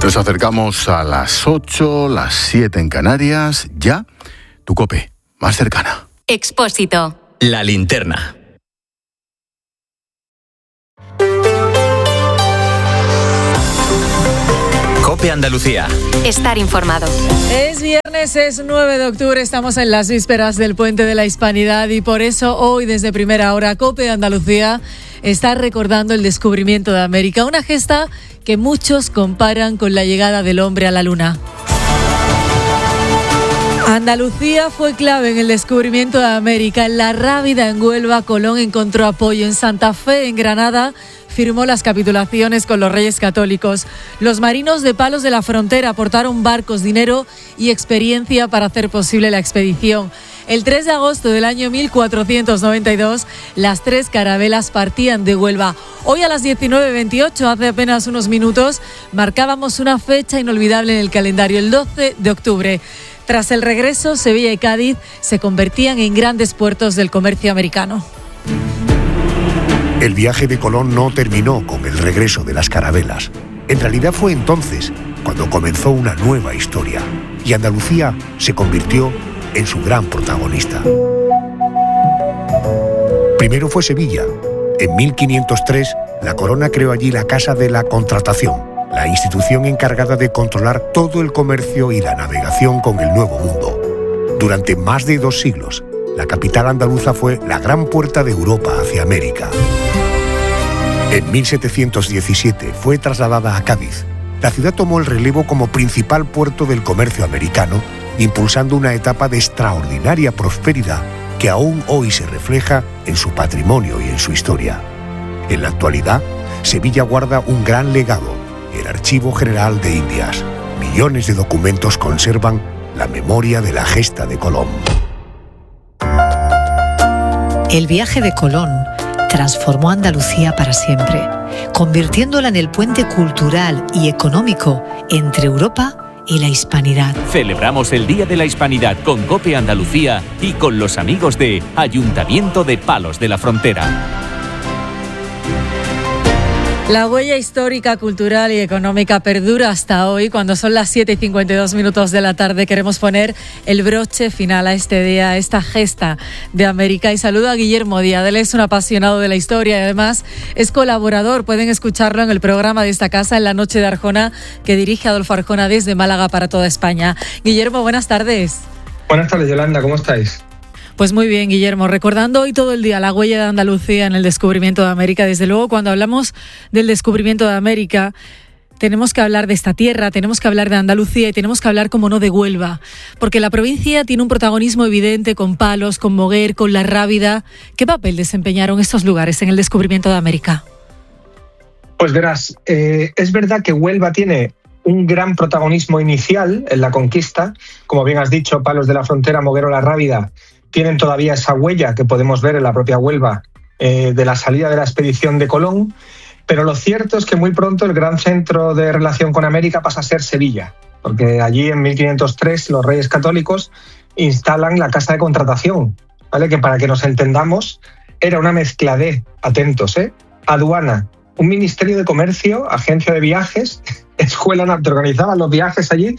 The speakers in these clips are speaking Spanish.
Nos acercamos a las 8, las 7 en Canarias. Ya, tu COPE, más cercana. Expósito. La linterna. COPE Andalucía. Estar informado. Es viernes, es 9 de octubre, estamos en las vísperas del Puente de la Hispanidad y por eso hoy desde primera hora COPE Andalucía está recordando el descubrimiento de América, una gesta que muchos comparan con la llegada del hombre a la Luna. Andalucía fue clave en el descubrimiento de América. En La Rábida, en Huelva, Colón encontró apoyo. En Santa Fe, en Granada, firmó las capitulaciones con los Reyes Católicos. Los marinos de Palos de la Frontera aportaron barcos, dinero y experiencia para hacer posible la expedición. El 3 de agosto del año 1492, las 3 carabelas partían de Huelva. Hoy a las 19:28, hace apenas unos minutos, marcábamos una fecha inolvidable en el calendario, el 12 de octubre. Tras el regreso, Sevilla y Cádiz se convertían en grandes puertos del comercio americano. El viaje de Colón no terminó con el regreso de las carabelas. En realidad fue entonces cuando comenzó una nueva historia y Andalucía se convirtió en su gran protagonista. Primero fue Sevilla. En 1503, la corona creó allí la Casa de la Contratación, la institución encargada de controlar todo el comercio y la navegación con el Nuevo Mundo. Durante más de 2 siglos, la capital andaluza fue la gran puerta de Europa hacia América. En 1717 fue trasladada a Cádiz. La ciudad tomó el relevo como principal puerto del comercio americano, impulsando una etapa de extraordinaria prosperidad que aún hoy se refleja en su patrimonio y en su historia. En la actualidad, Sevilla guarda un gran legado: el Archivo General de Indias. Millones de documentos conservan la memoria de la gesta de Colón. El viaje de Colón transformó Andalucía para siempre, convirtiéndola en el puente cultural y económico entre Europa y la Hispanidad. Celebramos el Día de la Hispanidad con COPE Andalucía y con los amigos de Ayuntamiento de Palos de la Frontera. La huella histórica, cultural y económica perdura hasta hoy. Cuando son las 7:52 de la tarde, queremos poner el broche final a este día, a esta gesta de América. Y saludo a Guillermo Díaz. Él es un apasionado de la historia y además es colaborador. Pueden escucharlo en el programa de esta casa, en la Noche de Arjona, que dirige Adolfo Arjona desde Málaga para toda España. Guillermo, buenas tardes. Buenas tardes, Yolanda. ¿Cómo estáis? Pues muy bien, Guillermo, recordando hoy todo el día la huella de Andalucía en el descubrimiento de América. Desde luego, cuando hablamos del descubrimiento de América, tenemos que hablar de esta tierra, tenemos que hablar de Andalucía y tenemos que hablar, como no, de Huelva, porque la provincia tiene un protagonismo evidente con Palos, con Moguer, con La Rábida. ¿Qué papel desempeñaron estos lugares en el descubrimiento de América? Pues verás, es verdad que Huelva tiene un gran protagonismo inicial en la conquista. Como bien has dicho, Palos de la Frontera, Moguer o La Rábida tienen todavía esa huella que podemos ver en la propia Huelva de la salida de la expedición de Colón, pero lo cierto es que muy pronto el gran centro de relación con América pasa a ser Sevilla, porque allí en 1503 los Reyes Católicos instalan la Casa de Contratación, ¿vale? Que para que nos entendamos era una mezcla de, atentos, aduana, un ministerio de comercio, agencia de viajes, escuela naval, te organizaban los viajes allí,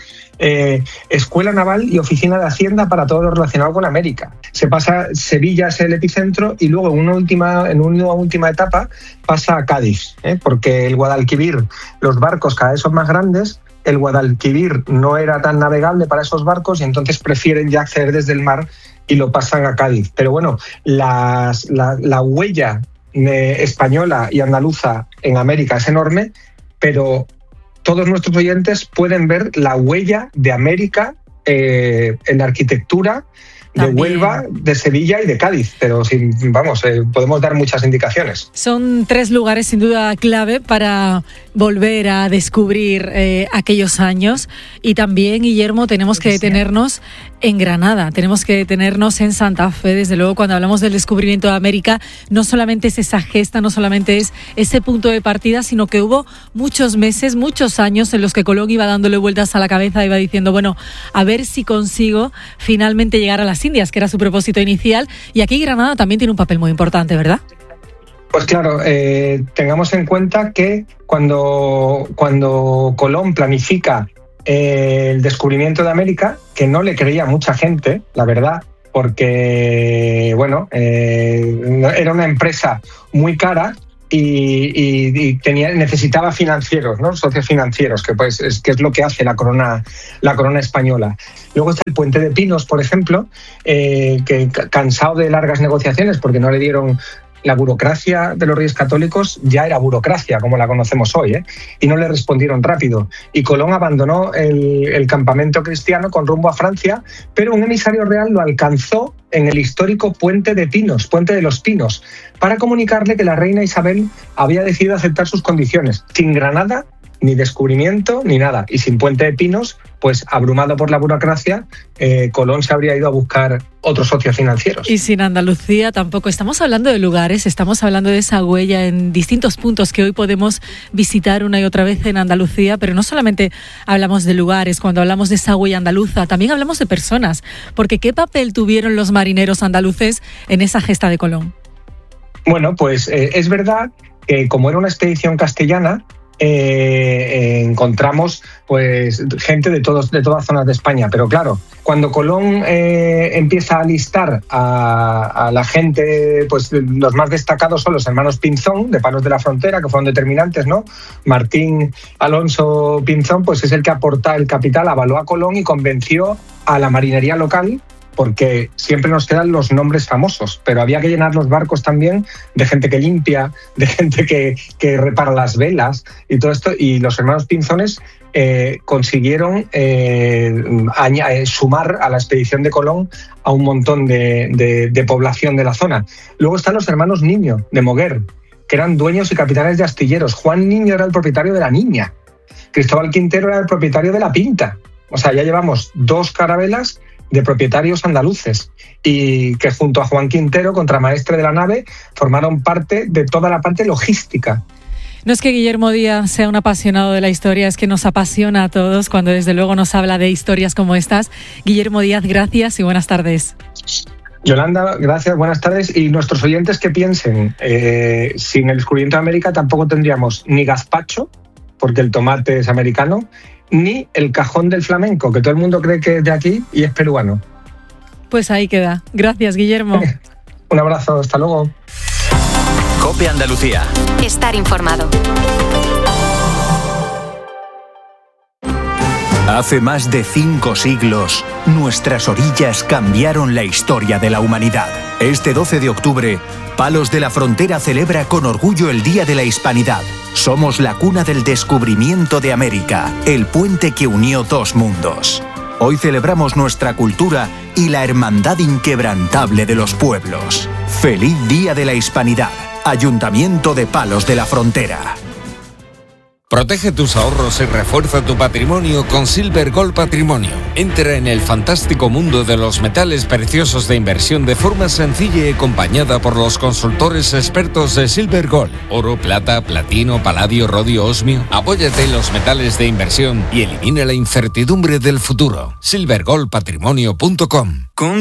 escuela naval y oficina de hacienda para todo lo relacionado con América. Se pasa, Sevilla es el epicentro y luego en una última etapa pasa a Cádiz, porque el Guadalquivir, los barcos cada vez son más grandes, el Guadalquivir no era tan navegable para esos barcos y entonces prefieren ya acceder desde el mar y lo pasan a Cádiz. Pero bueno, la huella española y andaluza en América es enorme, pero todos nuestros oyentes pueden ver la huella de América en la arquitectura de Huelva, de Sevilla y de Cádiz, pero podemos dar muchas indicaciones. Son 3 lugares sin duda clave para volver a descubrir aquellos años y también, Guillermo, tenemos que detenernos en Granada, tenemos que detenernos en Santa Fe. Desde luego, cuando hablamos del descubrimiento de América, no solamente es esa gesta, no solamente es ese punto de partida, sino que hubo muchos meses, muchos años en los que Colón iba dándole vueltas a la cabeza, iba diciendo, bueno, a ver si consigo finalmente llegar a las Indias, que era su propósito inicial, y aquí Granada también tiene un papel muy importante, ¿verdad? Pues claro, tengamos en cuenta que cuando Colón planifica el descubrimiento de América, que no le creía mucha gente, la verdad, porque era una empresa muy cara y necesitaba financieros, ¿no? Socios financieros, que es lo que hace la corona española. Luego está el Puente de Pinos, por ejemplo, que cansado de largas negociaciones porque no le dieron. La burocracia de los Reyes Católicos ya era burocracia, como la conocemos hoy, y no le respondieron rápido. Y Colón abandonó el campamento cristiano con rumbo a Francia, pero un emisario real lo alcanzó en el histórico Puente de Pinos, Puente de los Pinos, para comunicarle que la reina Isabel había decidido aceptar sus condiciones, sin Granada, ni descubrimiento, ni nada. Y sin Puente de Pinos, pues abrumado por la burocracia, Colón se habría ido a buscar otros socios financieros. Y sin Andalucía tampoco. Estamos hablando de lugares, estamos hablando de esa huella en distintos puntos que hoy podemos visitar una y otra vez en Andalucía, pero no solamente hablamos de lugares, cuando hablamos de esa huella andaluza, también hablamos de personas, porque ¿qué papel tuvieron los marineros andaluces en esa gesta de Colón? Bueno, pues es verdad que como era una expedición castellana, encontramos pues gente de todas zonas de España, pero claro, cuando Colón empieza a alistar a la gente, pues los más destacados son los hermanos Pinzón de Palos de la Frontera, que fueron determinantes, ¿no? Martín Alonso Pinzón, pues es el que aporta el capital, avaló a Colón y convenció a la marinería local, porque siempre nos quedan los nombres famosos, pero había que llenar los barcos también de gente que limpia, de gente que repara las velas y todo esto. Y los hermanos Pinzones consiguieron sumar a la expedición de Colón a un montón de población de la zona. Luego están los hermanos Niño, de Moguer, que eran dueños y capitanes de astilleros. Juan Niño era el propietario de la Niña. Cristóbal Quintero era el propietario de la Pinta. O sea, ya llevamos 2 carabelas de propietarios andaluces y que junto a Juan Quintero, contramaestre de la nave, formaron parte de toda la parte logística. No es que Guillermo Díaz sea un apasionado de la historia, es que nos apasiona a todos cuando desde luego nos habla de historias como estas. Guillermo Díaz, gracias y buenas tardes. Yolanda, gracias, buenas tardes. Y nuestros oyentes que piensen, sin el descubrimiento de América tampoco tendríamos ni gazpacho, porque el tomate es americano, ni el cajón del flamenco, que todo el mundo cree que es de aquí y es peruano. Pues ahí queda. Gracias, Guillermo. Un abrazo, hasta luego. COPE Andalucía. Estar informado. Hace más de 5 siglos, nuestras orillas cambiaron la historia de la humanidad. Este 12 de octubre, Palos de la Frontera celebra con orgullo el Día de la Hispanidad. Somos la cuna del descubrimiento de América, el puente que unió 2 mundos. Hoy celebramos nuestra cultura y la hermandad inquebrantable de los pueblos. ¡Feliz Día de la Hispanidad! Ayuntamiento de Palos de la Frontera. Protege tus ahorros y refuerza tu patrimonio con Silver Gold Patrimonio. Entra en el fantástico mundo de los metales preciosos de inversión de forma sencilla y acompañada por los consultores expertos de Silver Gold. Oro, plata, platino, paladio, rodio, osmio. Apóyate en los metales de inversión y elimina la incertidumbre del futuro. silvergoldpatrimonio.com